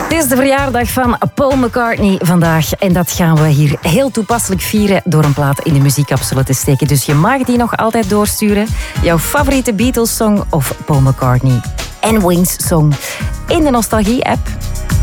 Het is de verjaardag van Paul McCartney vandaag. En dat gaan we hier heel toepasselijk vieren door een plaat in de muziekcapsule te steken. Dus je mag die nog altijd doorsturen. Jouw favoriete Beatles-song of Paul McCartney en Wings-song in de Nostalgie-app.